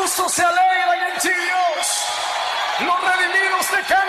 justos se alegran en ti, Dios. Los redimidos te cantan.